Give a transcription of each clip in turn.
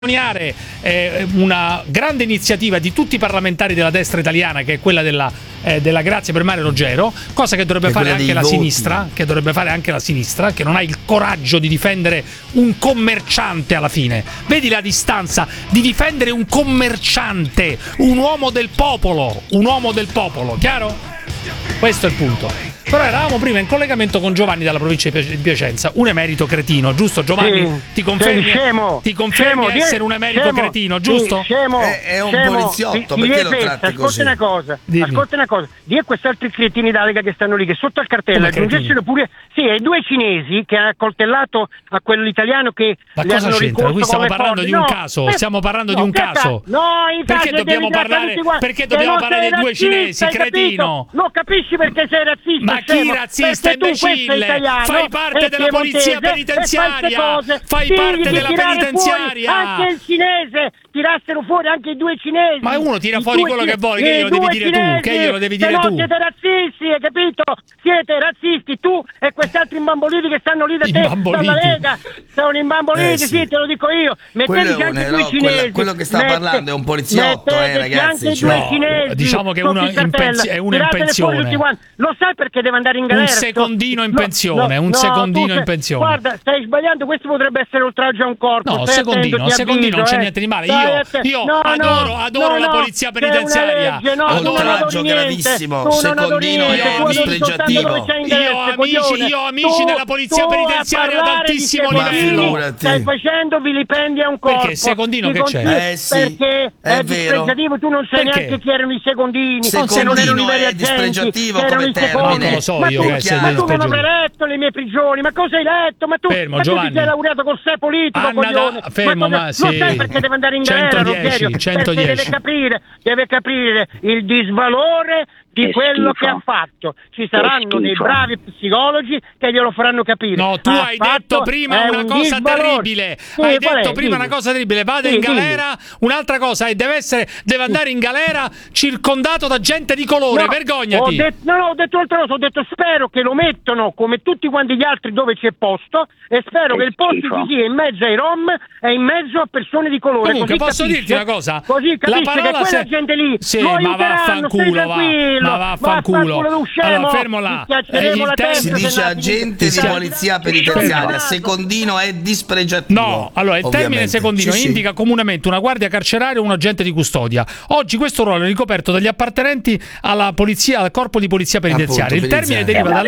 Una grande iniziativa di tutti i parlamentari della destra italiana, che è quella della Grazia per Mario Ruggero, cosa che dovrebbe fare anche la sinistra, che non ha il coraggio di difendere un commerciante alla fine. Vedi la distanza di difendere un commerciante, un uomo del popolo, chiaro? Questo è il punto. Però eravamo prima in collegamento con Giovanni dalla provincia di Piacenza, un emerito cretino, giusto Giovanni? Sì, ti confermi di essere un emerito cretino, giusto? È un poliziotto, perché lo tratti così? Ascolta una cosa, di questi altri cretini da Lega che stanno lì, che sotto al cartello aggiungessero pure ai due cinesi che hanno accoltellato a quell'italiano che ma cosa c'entra? Qui stiamo parlando di un caso, perché dobbiamo parlare dei due cinesi, cretino? Non capisci perché sei razzista? Ma chi razzista, imbecille? Fai parte della polizia penitenziaria, anche il cinese, tirassero fuori anche i due cinesi. Ma uno tira fuori quello che vuole, che glielo devi dire tu, che glielo devi dire tu. Siete razzisti, hai capito? Siete razzisti, tu e questi altri imbamboliti che stanno lì da te, dalla Lega, sono imbamboliti, sì, te lo dico io. Metteteci anche due cinesi. Quello che sta parlando è un poliziotto, ragazzi. Anche due cinesi. Diciamo che uno è uno in pensione. Lo sai perché deve andare in galera? Un secondino in pensione, in pensione. Guarda, stai sbagliando, questo potrebbe essere oltraggio a un corpo. No, secondino non c'è niente di male. Io adoro la polizia penitenziaria. Oltraggio gravissimo, secondino è dispregiativo. Io ho amici nella polizia penitenziaria ad altissimo livello. Stai facendo vilipendi a un corpo. Perché secondino che c'è? Perché è dispregiativo, tu non sai neanche chi erano i secondini. Secondino è dispregiativo come termine. Non lo so io che è ma tu non avrai letto le mie prigioni, ma cosa hai letto? Ma tu Giovanni, ti sei laureato col sé politico, ma sì. Non sai perché deve andare in galera, Rogerio? 110. Deve capire il disvalore di quello che ha fatto. Ci saranno dei bravi psicologi che glielo faranno capire. No, tu hai detto prima una cosa terribile. Hai detto prima una cosa terribile. Vada in galera. Un'altra cosa è deve andare in galera circondato da gente di colore. Vergognati. Ho detto altra cosa. Ho detto spero che lo mettono come tutti quanti gli altri dove c'è posto, e spero che il posto ci sia in mezzo ai rom e in mezzo a persone di colore. Comunque posso dirti una cosa? Così capisce che quella gente lì lo aiuteranno, stai tranquillo. Ma vaffanculo. Allora, fermo là. Si dice agente di polizia penitenziaria. Secondino è dispregiativo. No, allora il termine secondino indica comunemente una guardia carceraria o un agente di custodia. Oggi questo ruolo è ricoperto dagli appartenenti alla polizia, al corpo di polizia penitenziaria. Il termine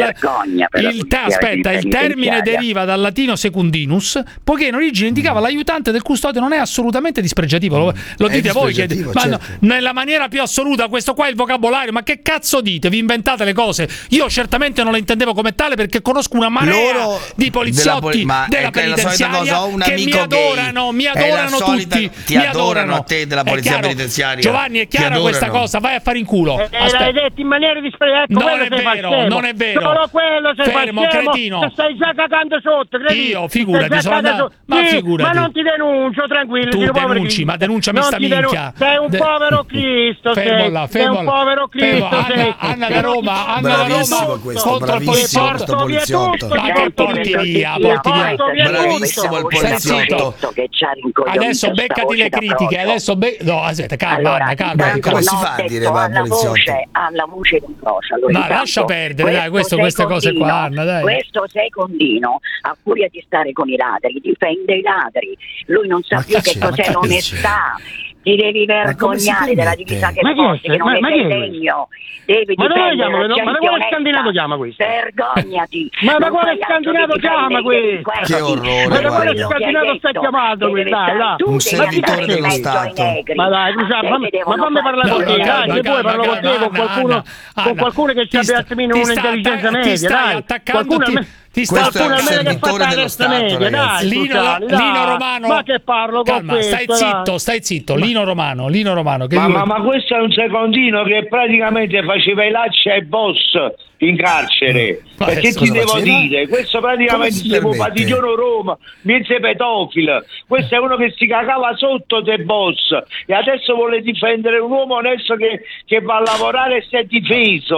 deriva dal latino secundinus, poiché in origine indicava l'aiutante del custode. Non è assolutamente dispregiativo. Lo dite voi, ma nella maniera più assoluta. Questo qua è il vocabolario. Ma che cazzo dite? Vi inventate le cose. Io certamente non la intendevo come tale, perché conosco una marea di poliziotti della penitenziaria che mi adorano tutti. Ti adorano a te della polizia penitenziaria. Giovanni, è chiara questa cosa? Vai a fare in culo. L'hai detto in maniera dispregiativa. Non è vero. Solo quello sei fermo, cretino. Stai già cagando sotto, cretino. Io, figurati, sono andato. Ma figurati. Ma non ti denuncio, tranquillo. Tu denunci, ma denunciami sta minchia. Sei un povero Cristo. Fermo là, fermo. Sei un povero Cristo. Anna da Roma contro il poliziotto. Ma che porti via. Bravissimo il poliziotto. Adesso beccati le critiche. No, aspetta, calma. Come si fa a dire poliziotto? Alla voce di cosa? Ma lascia perdere, dai, queste cose qua, Anna, dai. Questo secondino, a furia di stare con i ladri, difende i ladri. Lui non sa più che cos'è l'onestà. Ti devi vergognare della divisa che porti, che non è degno. Devi difendere la gente ma da quale scandinato chiama questo? Vergognati. Ma da quale scandinato chiama questo? Che orrore. Ma da quale scandinato stai chiamando questo? Un servitore dello Stato. Ma dai, ma fammi parlare con te, dai, che poi parlo con te, con qualcuno che abbia attimino un'intelligenza media, dai. Questo è un servitore dello Stato, ragazzi. Lino Romano. Ma che parlo con questo? Stai zitto. Lino Romano. Ma questo è un secondino che praticamente faceva i lacci ai boss in carcere. Perché ti devo dire? Questo praticamente siamo Patiglione Roma, mezzo pedofilo. Questo è uno che si cagava sotto dei boss e adesso vuole difendere un uomo onesto che va a lavorare e si è difeso.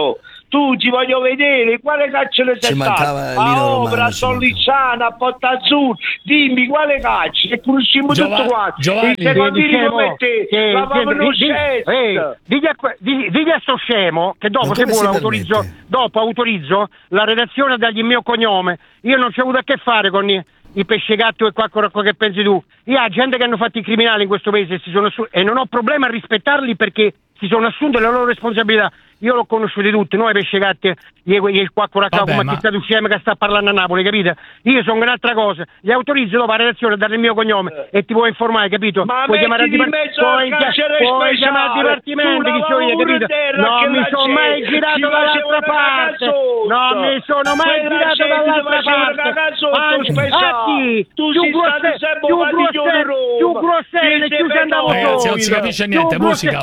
tu ti voglio vedere, quale caccia ne sei stato? A Opera, a Sollicciano, a Pottazzurro, dimmi quale caccia, che conosciamo tutto qua. Giovanni, i secondini come te, la conoscenza. Digli a sto scemo che dopo, se vuole, autorizzo la redazione a dargli il mio cognome. Io non c'ho avuto a che fare con i pescegatto e qualcosa che pensi tu. Io ho gente che hanno fatto i criminali in questo paese e non ho problema a rispettarli perché si sono assunti le loro responsabilità. Io l'ho conosciuti tutti, noi pescegatti, il quattro a capo, ma chi sta insieme che sta parlando a Napoli, capite? Io sono un'altra cosa, gli autorizzo dopo la redazione a dare il mio cognome e ti puoi informare, capito? Ma puoi chiamare al dipartimento, che so io, capito? Non mi sono mai girato dall'altra parte, non mi sono mai girato dall'altra parte. Tu sei stato sempre più grossello, più che andavo solo. Ragazzi, non si capisce niente, musica.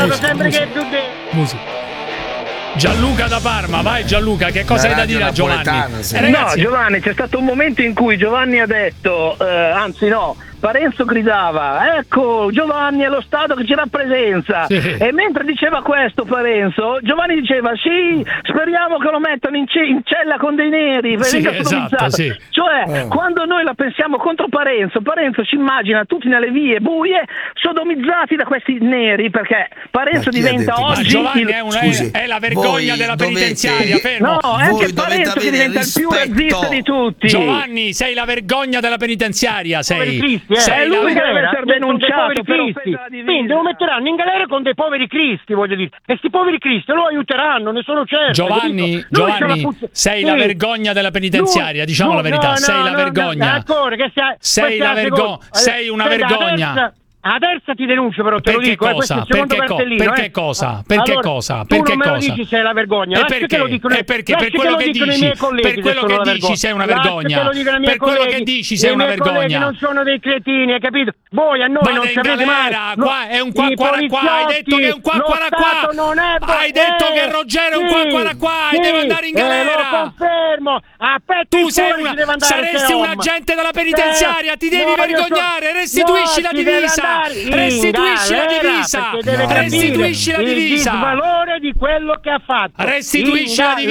Gianluca da Parma, vai Gianluca, che cosa hai da dire a Giovanni? No, Giovanni, c'è stato un momento in cui Giovanni ha detto, Parenzo gridava, ecco Giovanni è lo Stato che ci rappresenta, e mentre diceva questo Parenzo, Giovanni diceva sì, speriamo che lo mettano in cella con dei neri, cioè quando noi la pensiamo contro Parenzo ci immagina tutti nelle vie buie sodomizzati da questi neri, perché Parenzo diventa oggi Giovanni è la vergogna della penitenziaria, fermo. No, è anche Parenzo che diventa il più razzista di tutti. Giovanni, sei la vergogna della penitenziaria, sei. Sei lui che deve essere denunciato per offesa di vita. Quindi lo metteranno in galera con dei poveri cristi, voglio dire. E sti poveri cristi lo aiuteranno, ne sono certo. Giovanni, sei la vergogna della penitenziaria, diciamo la verità, sei la vergogna. Sei una vergogna. Adesso ti denuncio, però te lo dico, questo è il secondo cartellino. Perché cosa? Tu non me lo dici sei la vergogna. Perché per quello che dici sei una vergogna. Per quello che dici sei una vergogna. Non sono dei cretini, hai capito? Voi a noi non sapete mai. Qua è un qua. Hai detto che è un qua. Hai detto che Ruggero è un qua e deve andare in galera. Lo confermo. Tu saresti un agente della penitenziaria, ti devi vergognare, restituisci la divisa. Restituisci la divisa. Il valore di quello che ha fatto. Restituisci la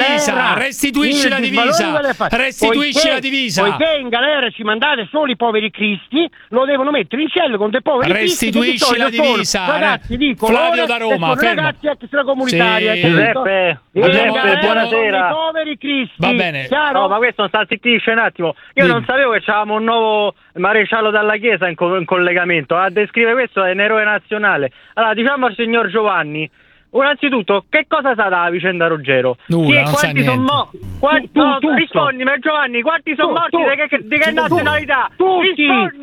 divisa. Poiché in galera ci mandate solo i poveri cristi, lo devono mettere in cella con dei poveri cristi. Restituisci la divisa. Ragazzi, dico Flavio da Roma, ragazzi extracomunitari. Giuseppe, buonasera. I poveri cristi. Va bene. No, ma questo sta zittisce un attimo. Io non sapevo che c'avevamo un nuovo maresciallo dalla Chiesa in collegamento. A descrivere questo è un eroe nazionale. Allora, diciamo al signor Giovanni, innanzitutto, che cosa sa dalla vicenda Ruggero? Quanti sono morti? Rispondimi Giovanni, quanti sono morti? Di che nazionalità? Tutti,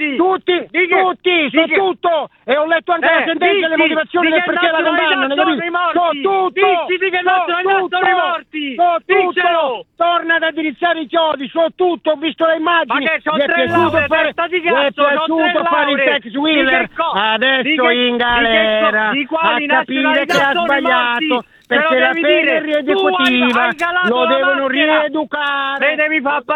so tutto. E ho letto anche la sentenza e le motivazioni del perché la condannano. Dici di che nazionalità sono i morti? Dicelo! Torna ad indirizzare i chiodi, so tutto, ho visto le immagini. Ma che c'ho 3 lauree, testa di cazzo, c'ho 3 lauree. Tex Wheeler, adesso in galera, a capire che ha sbagliato. Perché la pena rieducativa lo devono rieducare. Me devi far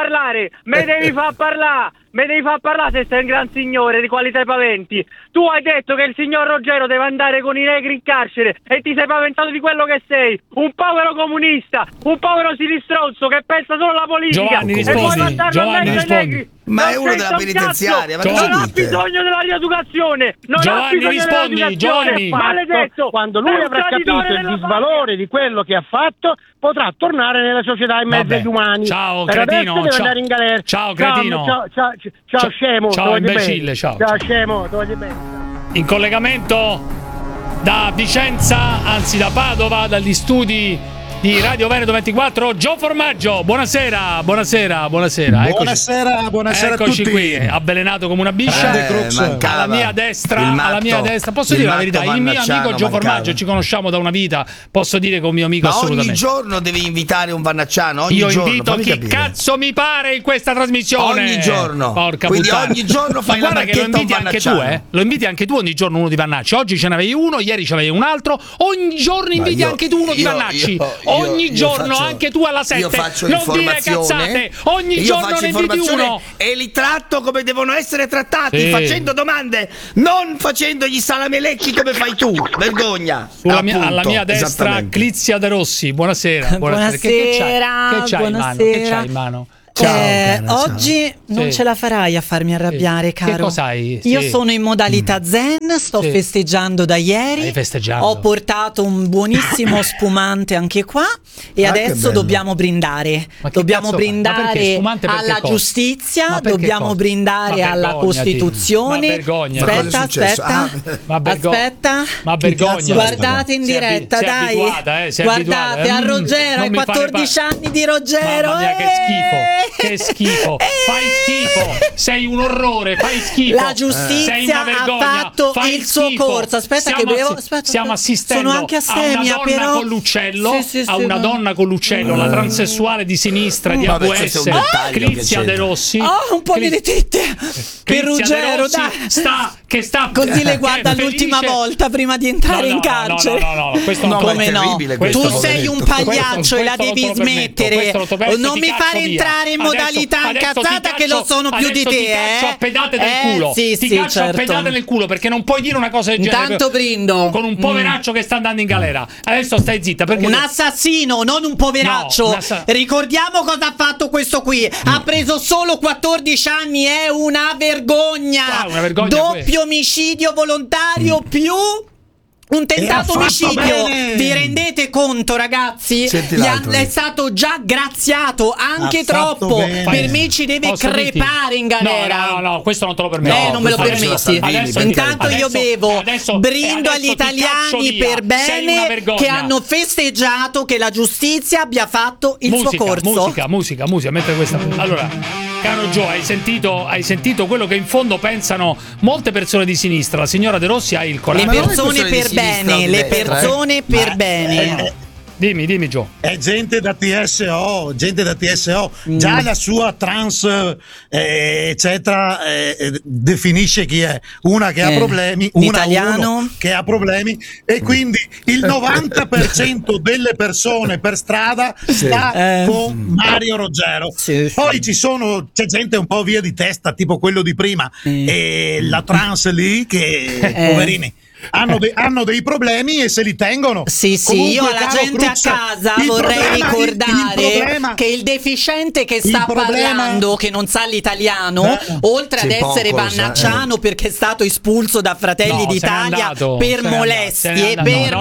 parlare se sei un gran signore, di quali sei paventi. Tu hai detto che il signor Ruggero deve andare con i negri in carcere e ti sei paventato di quello che sei, un povero comunista, un povero sinistronzo che pensa solo alla politica. Giovanni, rispondi. Ma è uno della penitenziaria, ma non ha bisogno della rieducazione. Giovanni. Maledetto. Quando lui avrà capito il disvalore di quello che ha fatto, potrà tornare nella società in mezzo agli umani. Ciao cretino, deve andare in galera. Ciao cretino. Ciao scemo. Ciao imbecille, ciao scemo, in collegamento da Vicenza, anzi da Padova, dagli studi di Radio Veneto 24, Gio Formaggio. Buonasera. Buonasera a tutti. Qui, avvelenato come una biscia. Alla mia destra, posso dire la verità, il mio amico Gio Formaggio, ci conosciamo da una vita, posso dire che è un mio amico assolutamente. Ogni giorno devi invitare un Vannacciano, invito chi cazzo mi pare in questa trasmissione. Ogni giorno. Porca quindi puttana. ogni giorno fai la che lo inviti anche tu, Lo inviti anche tu ogni giorno uno di Vannacci. Oggi ce n'avevi uno, ieri ce n'avevi un altro, ogni giorno inviti anche tu uno di Vannacci. ogni giorno, anche tu alla 7, non dire cazzate, ogni giorno ne vedi uno e li tratto come devono essere trattati, facendo domande, non facendo gli salamelecchi come fai tu. Vergogna. Alla mia destra Clizia De Rossi, buonasera. Che c'hai in mano? Ciao, oggi non ce la farai a farmi arrabbiare, caro. Che cos'hai? Io sono in modalità zen, sto festeggiando da ieri. Stai festeggiando? Ho portato un buonissimo spumante anche qua e adesso dobbiamo brindare. Dobbiamo brindare alla giustizia, dobbiamo brindare alla Costituzione. Aspetta. Ma vergogna. Guardate in diretta, dai. Guardate a Ruggero, ai 14 anni di Ruggero. Mamma mia, che schifo. Che schifo, fai schifo, sei un orrore, fai schifo. La giustizia ha fatto il suo corso. Aspetta, stiamo assistendo sono anche a una donna con l'uccello, donna con l'uccello, la transessuale di sinistra di AWS, Clizia De Rossi. Un po' di tette per Ruggero, dai. Così le guarda l'ultima volta prima di entrare in carcere. No, questo non come no? Tu sei un pagliaccio e la devi smettere. Non mi fare entrare in modalità incazzata che lo sono più di te, ti caccio a pedate nel culo. Ti caccio a pedate nel culo, perché non puoi dire una cosa del genere. Intanto brindo con un poveraccio che sta andando in galera. Adesso stai zitta, perché un assassino, non un poveraccio. Ricordiamo cosa ha fatto questo qui. Ha preso solo 14 anni, è una vergogna. Doppio omicidio volontario più un tentato omicidio. Vi rendete conto, ragazzi? È stato già graziato anche troppo. Per me ci deve crepare in galera. No, questo non te lo permetto. Non me lo permetti. Intanto io bevo, brindo agli italiani per bene che hanno festeggiato che la giustizia abbia fatto il suo corso. Musica, mentre questa. Allora, caro Gio, hai sentito quello che in fondo pensano molte persone di sinistra. La signora De Rossi ha il coraggio. Le persone per bene, le persone per bene. Dimmi Gio. È gente da TSO. Già la sua trans eccetera definisce chi è. Una che ha problemi, uno che ha problemi, e quindi il 90% delle persone per strada sta con Mario Ruggero. Poi c'è gente un po' via di testa, tipo quello di prima, e la trans lì che poverini hanno dei problemi e se li tengono. Comunque, io alla gente a casa vorrei ricordare che il deficiente che sta parlando, che non sa l'italiano, oltre ad essere Vannacciano perché è stato espulso da Fratelli d'Italia per molestie,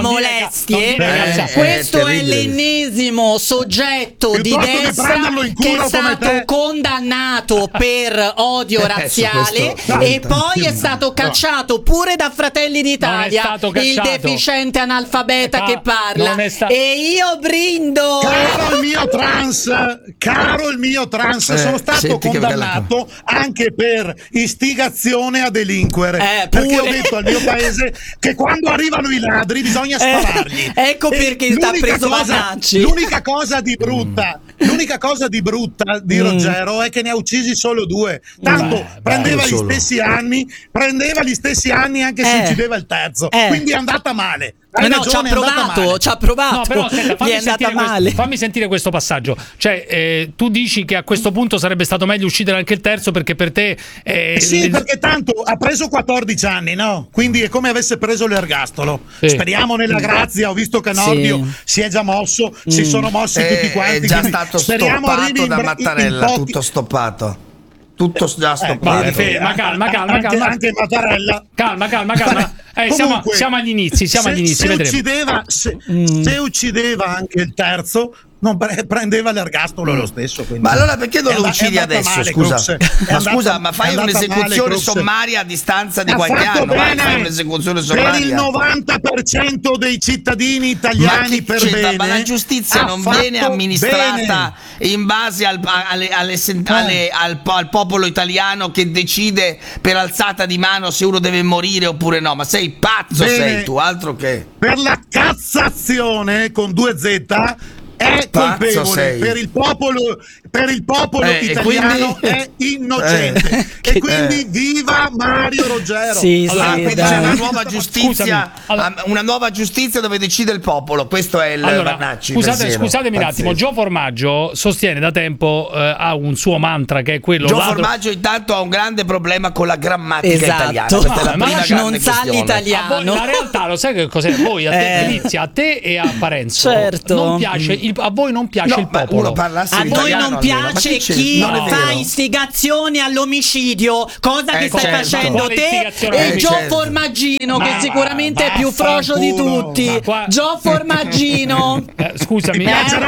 questo è l'ennesimo soggetto di destra che è stato condannato per odio razziale e poi è stato cacciato pure da Fratelli d'Italia. Il deficiente analfabeta che parla e io brindo. Caro il mio trans, sono stato condannato anche per istigazione a delinquere, perché ho detto al mio paese che quando arrivano i ladri bisogna sparargli. Ecco perché sta preso Vannacci. L'unica cosa di brutta di Ruggero è che ne ha uccisi solo 2. Tanto prendeva gli stessi anni anche se uccideva il terzo. Quindi è andata male. Ci ha provato. No, però fammi sentire questo passaggio. Cioè, tu dici che a questo punto sarebbe stato meglio uccidere anche il terzo perché per te perché tanto ha preso 14 anni, no? Quindi è come avesse preso l'ergastolo. Speriamo nella grazia. Ho visto che Nordio si è già mosso, si sono mossi tutti quanti. È già stato stoppato da Mattarella, tutto stoppato. Tutto già stoppato. Ma calma. Anche Mattarella. Calma. Siamo agli inizi, vedremo. Se uccideva anche il terzo, non prendeva l'ergastolo lo stesso. Ma allora perché non lo uccidi adesso? Scusa, ma fai un'esecuzione sommaria a distanza di qualche anno. Fai un'esecuzione sommaria. Per il 90% dei cittadini italiani ma la giustizia non viene amministrata in base al popolo italiano che decide per alzata di mano se uno deve morire oppure no. Ma sei pazzo, sei tu, altro che. Per la Cassazione con 2Z è colpevole, per il popolo per il popolo italiano è innocente e quindi viva Mario Ruggero. Quindi c'è una nuova giustizia, una nuova giustizia dove decide il popolo. Questo è il Vannacci. Scusatemi un attimo, Gio Formaggio sostiene da tempo, ha un suo mantra che è quello. Gio Formaggio intanto ha un grande problema con la grammatica italiana. Non sa l'italiano. La realtà, lo sai che cos'è? Voi, Delizia, a te e a Parenzo, certo, non piace a voi non piace il popolo. A voi non piace chi fa istigazione all'omicidio, cosa che stai facendo te e Gio Formaggino, che sicuramente è più frocio di tutti. Gio Formaggino, scusami,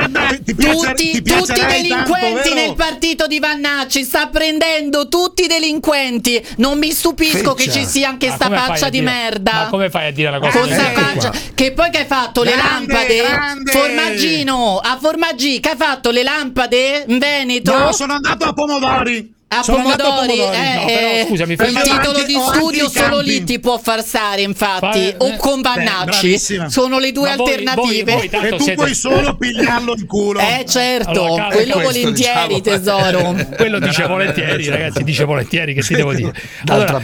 tutti delinquenti nel partito di Vannacci, sta prendendo tutti i delinquenti. Non mi stupisco che ci sia anche sta faccia di merda. Ma come fai a dire una cosa? Che poi che hai fatto le lampade, Formaggino, a Formaggì, che hai fatto le lampade in Veneto? No, sono andato a Pomodori. A Pomodori, però, scusami, il titolo di studio solo lì ti può far stare, infatti, o con Vannacci, sono le due alternative. E tu puoi solo pigliarlo in culo. Certo, allora, quello volentieri, tesoro. Quello dice volentieri, ragazzi, dice volentieri, che ti devo dire. Allora,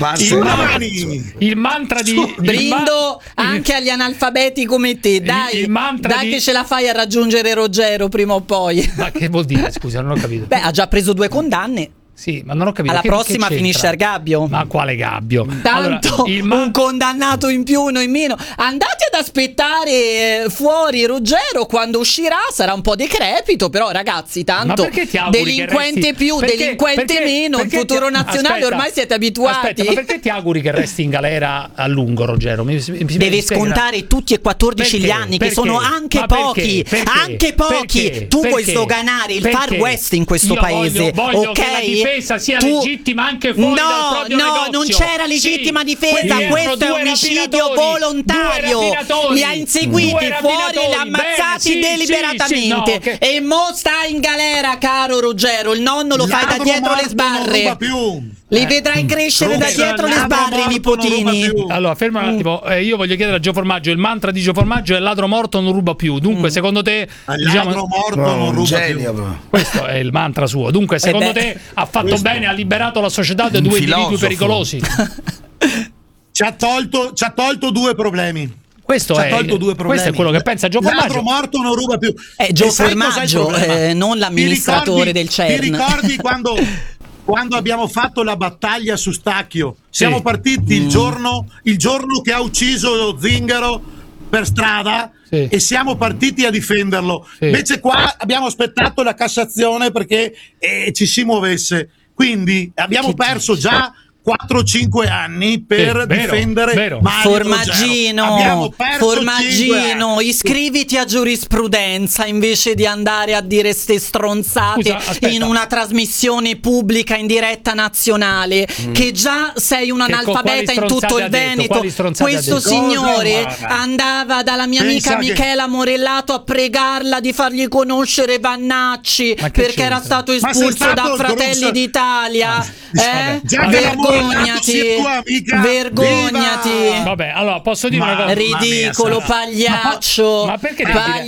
il mantra di brindo anche agli analfabeti come te, dai che ce la fai a raggiungere Ruggero prima o poi. Ma che vuol dire? Scusa, non ho capito. Ha già preso 2 condanne. Sì, ma non ho capito. Alla prossima finisce al gabbio. Ma quale gabbio? Tanto un condannato in più, uno in meno. Andate ad aspettare fuori Ruggero, quando uscirà sarà un po' decrepito, però ragazzi, tanto delinquente più, delinquente meno, il futuro nazionale ormai siete abituati. Aspetta, ma perché ti auguri che resti in galera a lungo, Ruggero? Deve scontare tutti e 14 gli anni, che sono anche pochi. Anche pochi. Tu vuoi sdoganare il Far West in questo paese, ok? Difesa sia legittima anche fuori dal proprio negozio. Non c'era legittima difesa, questo è un omicidio volontario. Li ha inseguiti fuori, li ha ammazzati deliberatamente. E mo sta in galera, caro Ruggero. Il nonno lo fai da dietro le sbarre. Li vedrai crescere da dietro le sbarre i nipotini. Allora, ferma un attimo. Io voglio chiedere a Gio Formaggio: il mantra di Gio Formaggio è ladro morto non ruba più. Dunque, secondo te, ladro morto non ruba più. Questo è il mantra suo. Dunque, secondo te ha fatto bene, ha liberato la società da 2 individui pericolosi? Ci ha tolto 2 problemi. Questo è quello che pensa Gio Formaggio. Ladro morto non ruba più. Gio Formaggio, non l'amministratore del CERN. Ti ricordi quando abbiamo fatto la battaglia su Stacchio? Siamo partiti il giorno che ha ucciso Zingaro per strada. Sì. E siamo partiti a difenderlo. Sì. Invece qua abbiamo aspettato la Cassazione perché ci si muovesse. Quindi abbiamo perso già 4-5 anni per difendere Mario Formaggino, iscriviti a giurisprudenza invece di andare a dire ste stronzate in una trasmissione pubblica in diretta nazionale, che già sei un analfabeta in tutto il Veneto. Questo signore andava dalla mia amica Michela Morellato a pregarla di fargli conoscere Vannacci perché era stato espulso da Fratelli d'Italia. Vergognati. Vabbè, allora posso dire una cosa. Ridicolo, pagliaccio. Ma perché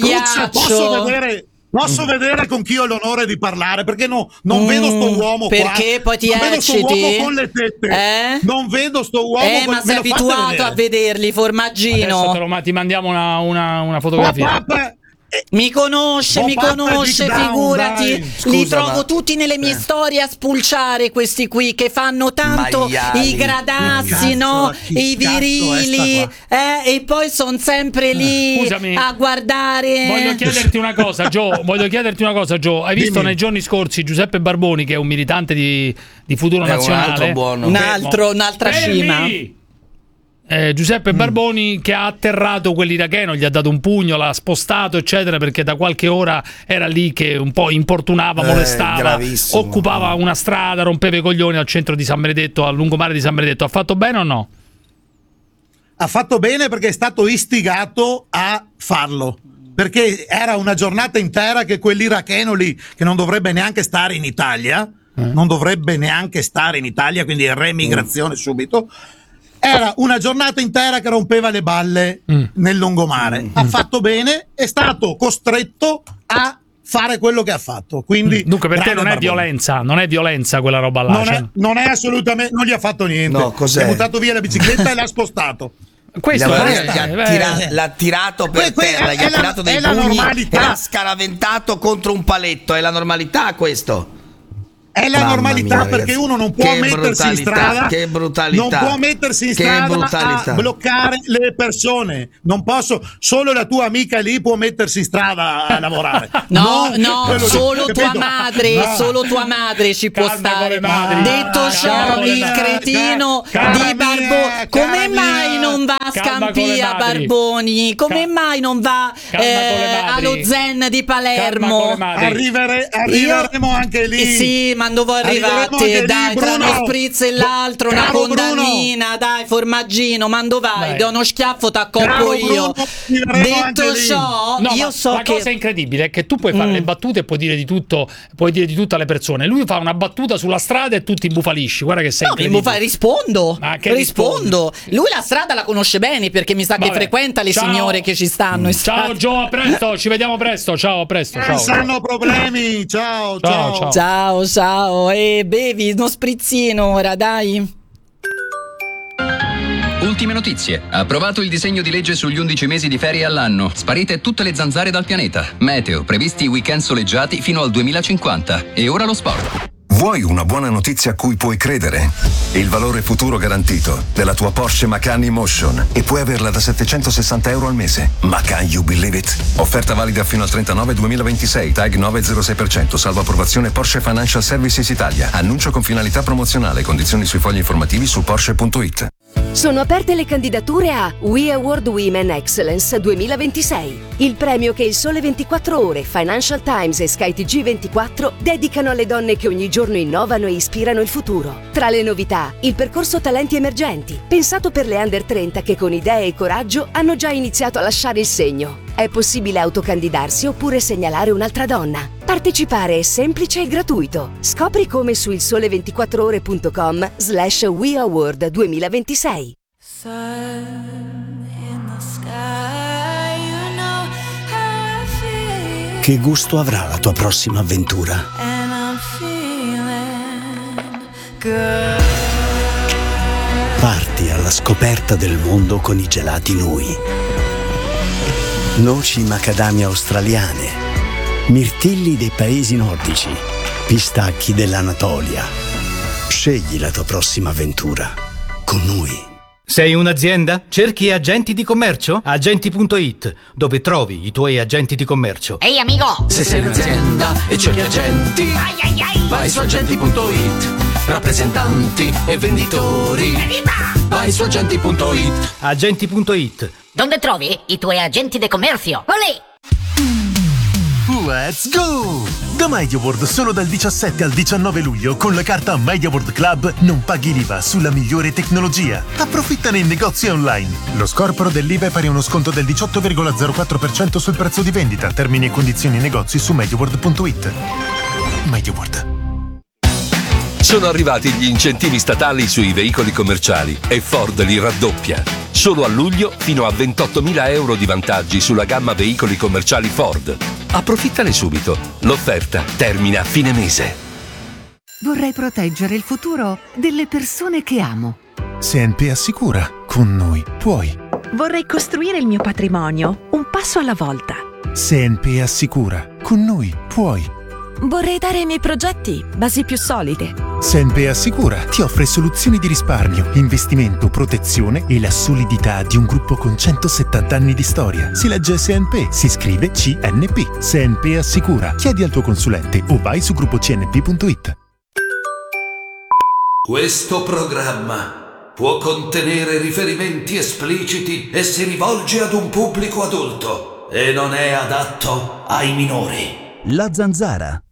Posso vedere con chi ho l'onore di parlare? Perché non vedo sto uomo perché qua. Poi ti ecciti? Con le tette. Non vedo sto uomo ma sei abituato a vederli, Formaggino. Adesso ti mandiamo una fotografia. Mi conosce, figurati. Li trovo tutti nelle mie storie a spulciare, questi qui che fanno tanto i gradassi, no? I virili, e poi sono sempre lì a guardare. Voglio chiederti una cosa, Gio. Hai visto nei giorni scorsi Giuseppe Barboni, che è un militante di Futuro Nazionale? Un'altra cima. Giuseppe Barboni, che ha atterrato quell'iracheno, gli ha dato un pugno, l'ha spostato eccetera, perché da qualche ora era lì che un po' importunava, molestava, occupava una strada, rompeva i coglioni al centro di San Benedetto, al lungomare di San Benedetto. Ha fatto bene o no? Ha fatto bene perché è stato istigato a farlo, perché era una giornata intera che quell'iracheno lì, che non dovrebbe neanche stare in Italia, quindi remigrazione subito. Era una giornata intera che rompeva le balle nel lungomare. Ha fatto bene, è stato costretto a fare quello che ha fatto. Quindi dunque per te non è violenza, non è violenza quella roba là. Non è assolutamente, non gli ha fatto niente. No, cos'è? Ha buttato via la bicicletta e l'ha spostato. Questo l'ha tirato per terra, gli ha tirato dei pugni e l'ha scaraventato contro un paletto. È la normalità questo? È la normalità, perché uno non può mettersi in strada. Che brutalità! Non può mettersi in strada a bloccare le persone. Non posso. Solo la tua amica lì può mettersi in strada a lavorare. No, solo tua madre. No. Solo tua madre ci può stare. Detto ciò, il cretino di Barboni. Come mai non va a Scampia, Barboni? Come mai non va allo Zen di Palermo? Arriveremo anche lì. Sì, ma dove arrivate? Dai, tra uno spritz e l'altro, una condannina, dai, formaggino, ma dove vai? Do uno schiaffo, t'accoppo io. Detto ciò, io so la cosa incredibile è che tu puoi fare le battute e puoi dire di tutto alle persone. Lui fa una battuta sulla strada e tu ti imbufalisci. Guarda che sei rispondo. Lui la strada la conosce bene, perché mi sa che frequenta le signore che ci stanno. Ciao Gio, a presto, ci vediamo presto. Ciao, a presto. Non sanno problemi. Ciao. E bevi uno sprizzino ora, dai. Ultime notizie. Approvato il disegno di legge sugli 11 mesi di ferie all'anno. Sparite tutte le zanzare dal pianeta. Meteo, previsti weekend soleggiati fino al 2050. E ora lo sport. Vuoi una buona notizia a cui puoi credere? Il valore futuro garantito della tua Porsche Macan E-Motion, e puoi averla da €760 al mese. Macan, you believe it? Offerta valida fino al 39/2026, TAG 906%, salvo approvazione Porsche Financial Services Italia. Annuncio con finalità promozionale, condizioni sui fogli informativi su Porsche.it. Sono aperte le candidature a We Award Women Excellence 2026, il premio che il Sole 24 Ore, Financial Times e SkyTG 24 dedicano alle donne che ogni giorno innovano e ispirano il futuro. Tra le novità, il percorso Talenti Emergenti, pensato per le under 30 che con idee e coraggio hanno già iniziato a lasciare il segno. È possibile autocandidarsi oppure segnalare un'altra donna. Partecipare è semplice e gratuito. Scopri come su ilsole24ore.com/We Award 2026. Che gusto avrà la tua prossima avventura? Parti alla scoperta del mondo con i gelati Nui. Noci macadamia australiane, mirtilli dei paesi nordici, pistacchi dell'Anatolia. Scegli la tua prossima avventura con Nui. Sei un'azienda? Cerchi agenti di commercio? Agenti.it, dove trovi i tuoi agenti di commercio. Ehi amico! Se sei un'azienda e cerchi agenti, vai su agenti.it. Rappresentanti e venditori, vai su agenti.it. Agenti.it. Dove trovi i tuoi agenti di commercio? Olè! Let's go! Da MediaWorld solo dal 17 al 19 luglio con la carta MediaWorld Club non paghi l'IVA sulla migliore tecnologia. Approfittane in negozi online. Lo scorporo dell'IVA è pari a uno sconto del 18,04% sul prezzo di vendita. Termini e condizioni negozi su MediaWorld.it. MediaWorld. Sono arrivati gli incentivi statali sui veicoli commerciali e Ford li raddoppia. Solo a luglio fino a €28.000 di vantaggi sulla gamma veicoli commerciali Ford. Approfittane subito. L'offerta termina a fine mese. Vorrei proteggere il futuro delle persone che amo. CNP Assicura. Con noi puoi. Vorrei costruire il mio patrimonio, un passo alla volta. CNP Assicura. Con noi puoi. Vorrei dare ai miei progetti basi più solide. CNP Assicura ti offre soluzioni di risparmio, investimento, protezione e la solidità di un gruppo con 170 anni di storia. Si legge CNP, si scrive CNP. CNP Assicura. Chiedi al tuo consulente o vai su gruppocnp.it. Questo programma può contenere riferimenti espliciti e si rivolge ad un pubblico adulto e non è adatto ai minori. La Zanzara.